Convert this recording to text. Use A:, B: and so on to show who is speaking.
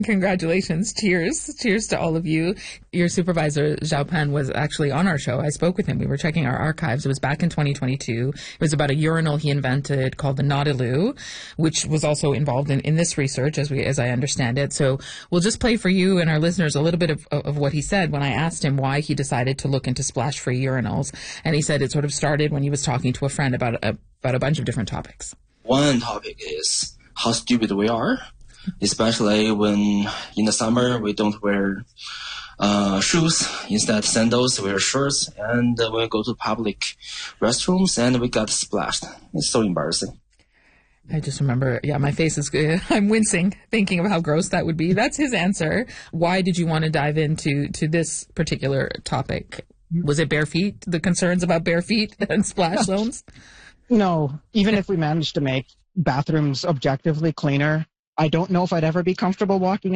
A: Congratulations. Cheers. Cheers to all of you. Your supervisor, Zhao Pan, was actually on our show. I spoke with him. We were checking our archives. It was back in 2022. It was about a urinal he invented called the Nautiloo, which was also involved in this research, as I understand it. So we'll just play for you and our listeners a little bit of what he said when I asked him why he decided to look into splash-free urinals. And he said it sort of started when he was talking to a friend about a bunch of different topics.
B: One topic is how stupid we are. Especially when in the summer we don't wear shoes, instead sandals, we wear shorts, and when we go to public restrooms and we got splashed. It's so embarrassing.
A: I just remember, my face is good. I'm wincing thinking of how gross that would be. That's his answer. Why did you want to dive into this particular topic? Was it bare feet, the concerns about bare feet and splash zones?
C: No, even if we managed to make bathrooms objectively cleaner, I don't know if I'd ever be comfortable walking